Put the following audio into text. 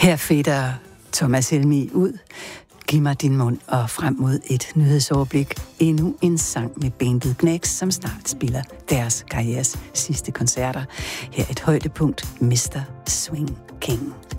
Her fedter Thomas Helmig ud. Giv mig din mund og frem mod et nyhedsoverblik. Endnu en sang med bandet Knacks, som snart spiller deres karrieres sidste koncerter. Her et højdepunkt, Mr. Swing King.